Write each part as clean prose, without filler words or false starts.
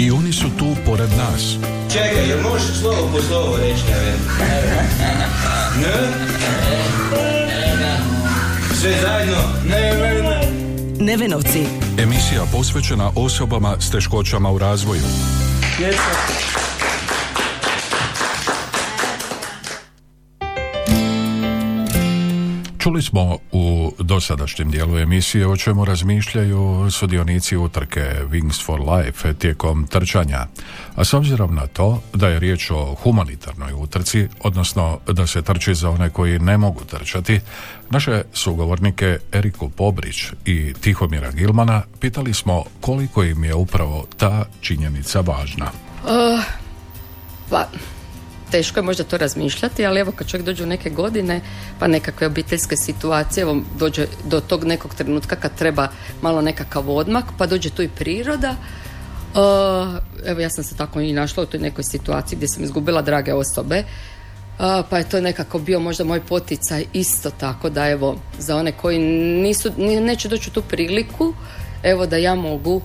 I oni su tu pored nas. Čekaj, jel možeš slovo po slovo reći, ne? Sve zajedno? Ne. Nevenovci. Emisija posvećena osobama s teškoćama u razvoju. Čuli smo u dosadašnjem dijelu emisije o čemu razmišljaju sudionici utrke Wings for Life tijekom trčanja, a s obzirom na to da je riječ o humanitarnoj utrci, odnosno da se trči za one koji ne mogu trčati, naše sugovornike Eriku Pobrić i Tihomira Gilmana pitali smo koliko im je upravo ta činjenica važna. Teško je možda to razmišljati, ali evo kad čovjek dođe u neke godine, pa nekakve obiteljske situacije, evo dođe do tog nekog trenutka kad treba malo nekakav odmak, pa dođe tu i priroda. Evo ja sam se tako i našla u toj nekoj situaciji gdje sam izgubila drage osobe, pa je to nekako bio možda moj poticaj isto tako da evo za one koji neće doći u tu priliku, evo da ja mogu,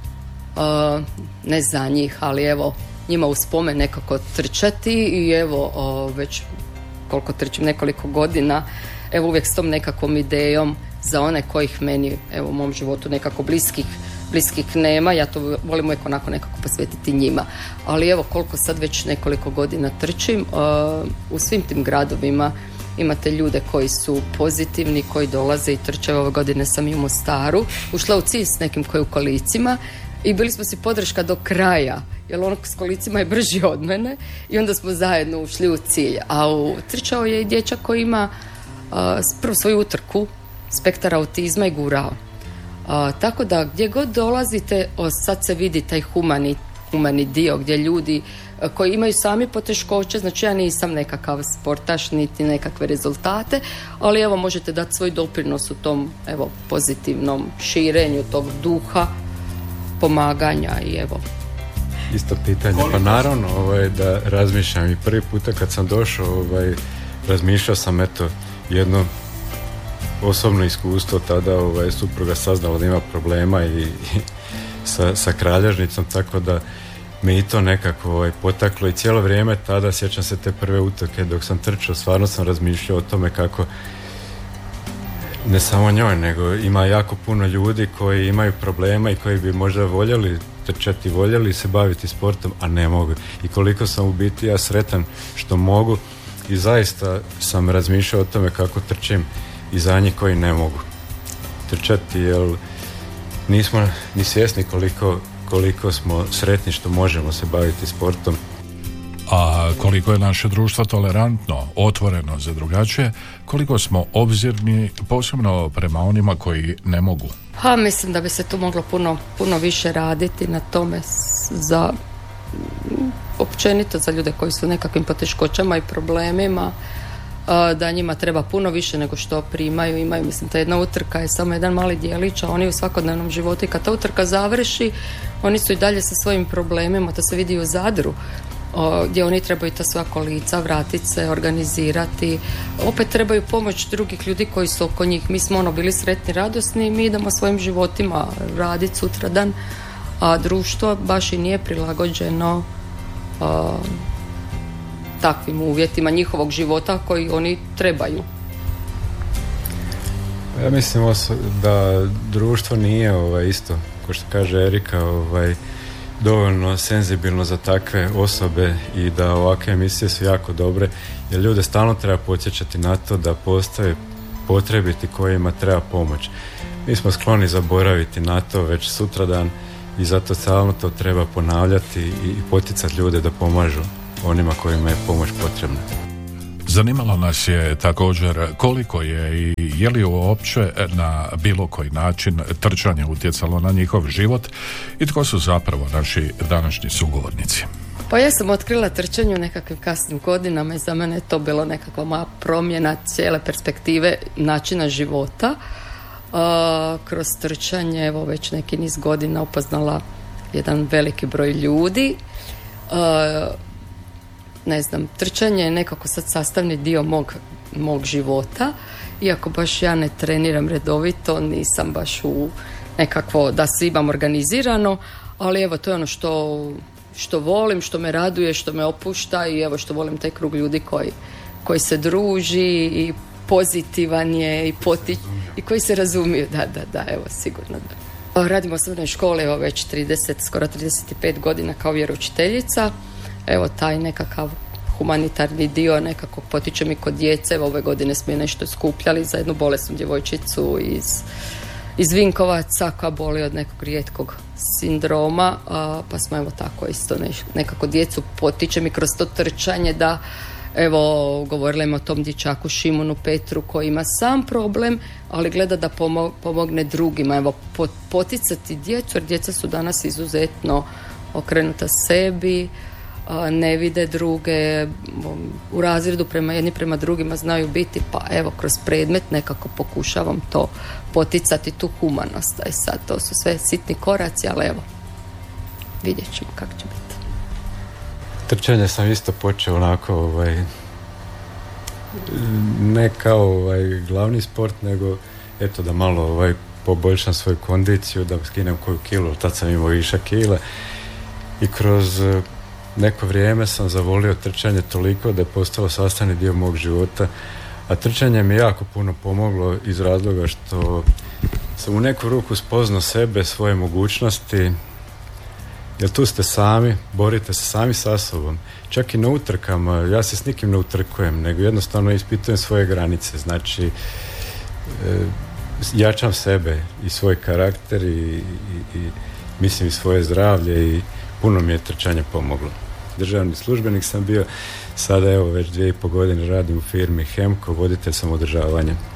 ne za njih, ali evo njima u spomen nekako trčati i evo već koliko trčim nekoliko godina, evo uvijek s tom nekakvom idejom za one kojih meni evo u mom životu nekako bliskih nema, ja to volim uvijek onako nekako posvetiti njima, ali evo koliko sad već nekoliko godina trčim, u svim tim gradovima imate ljude koji su pozitivni, koji dolaze i trče. Ove godine sam i u Mostaru ušla u cilj s nekim koji u kolicima i bili smo si podrška do kraja, jer on s kolicima je brži od mene i onda smo zajedno ušli u cilj. A trčao je i dječak koji ima prvo svoju utrku, spektar autizma i gurao. Tako da gdje god dolazite, sad se vidi taj humani dio gdje ljudi koji imaju sami poteškoće, znači ja nisam nekakav sportaš niti nekakve rezultate, ali evo možete dati svoj doprinos u tom evo pozitivnom širenju tog duha pomaganja i evo. Isto pitanje, pa naravno da razmišljam i prvi puta kad sam došao razmišljao sam jedno osobno iskustvo, tada supruga saznala da ima problema i sa kralježnicom, tako da me i to nekako potaklo i cijelo vrijeme tada, sjećam se te prve utrke dok sam trčao, stvarno sam razmišljao o tome kako ne samo njoj, nego ima jako puno ljudi koji imaju problema i koji bi možda voljeli trčati, voljeli se baviti sportom, a ne mogu. I koliko sam u biti ja sretan što mogu i zaista sam razmišljao o tome kako trčim i za njih koji ne mogu trčati, jer nismo ni svjesni koliko smo sretni što možemo se baviti sportom. A koliko je naše društvo tolerantno, otvoreno za drugačije, koliko smo obzirni, posebno prema onima koji ne mogu. Mislim da bi se tu moglo puno više raditi na tome za općenito za ljude koji su nekakvim poteškoćama i problemima, da njima treba puno više nego što imaju. Mislim, ta jedna utrka je samo jedan mali dijelić, a oni u svakodnevnom životu i kad ta utrka završi, oni su i dalje sa svojim problemima, to se vidi u Zadru, gdje oni trebaju ta svoja kolica vratiti se, organizirati, opet trebaju pomoć drugih ljudi koji su oko njih. Mi smo bili sretni, radosni i mi idemo svojim životima raditi sutradan, a društvo baš i nije prilagođeno takvim uvjetima njihovog života koji oni trebaju. Ja mislim da društvo nije isto, kao što kaže Erika, dovoljno senzibilno za takve osobe i da ovakve emisije su jako dobre, jer ljude stalno treba podsjećati na to da postoje potrebiti kojima treba pomoć. Mi smo skloni zaboraviti na to već sutradan i zato stalno to treba ponavljati i poticati ljude da pomažu onima kojima je pomoć potrebna. Zanimalo nas je također koliko je i je li uopće na bilo koji način trčanje utjecalo na njihov život i tko su zapravo naši današnji sugovornici. Pa ja sam otkrila trčanje u nekakvim kasnim godinama i za mene je to bilo nekakva moja promjena cijele perspektive načina života. Kroz trčanje evo već neki niz godina upoznala jedan veliki broj ljudi. Trčanje je nekako sad sastavni dio mog života, iako baš ja ne treniram redovito, nisam baš u nekakvo da se imam organizirano, ali evo to je ono što volim, što me raduje, što me opušta i evo što volim taj krug ljudi koji se druži i pozitivan je i koji se razumiju. Da, evo sigurno da. Radim u osnovnoj školi evo već skoro 35 godina kao vjeroučiteljica. Evo taj nekakav humanitarni dio nekako potičem i kod djece. Evo ove godine smo je nešto skupljali za jednu bolesnu djevojčicu iz Vinkovaca koja boli od nekog rijetkog sindroma, pa smo evo tako isto nekako djecu potičem i kroz to trčanje da evo govorila im o tom dječaku Šimunu Petru koji ima sam problem, ali gleda da pomogne drugima, evo poticati djecu jer djeca su danas izuzetno okrenuta sebi, ne vide druge, u razredu jedni prema drugima znaju biti, pa evo kroz predmet nekako pokušavam to poticati, tu humanost. A sad to su sve sitni koraci, ali evo vidjet ćemo kako će biti. Trčanje sam isto počeo onako ne kao glavni sport, nego eto da malo poboljšam svoju kondiciju, da skinem koju kilu, tad sam imao višak kila i kroz neko vrijeme sam zavolio trčanje toliko da je postalo sastavni dio mog života, a trčanje mi jako puno pomoglo iz razloga što sam u neku ruku spoznao sebe, svoje mogućnosti, jer tu ste sami, borite se sami sa sobom. Čak i na utrkama, ja se s nikim ne utrkujem, nego jednostavno ispitujem svoje granice, znači jačam sebe i svoj karakter i mislim i svoje zdravlje i puno mi je trčanje pomoglo. Državni službenik sam bio, sada evo već 2,5 godine radim u firmi Hemko, voditelj sam održavanja.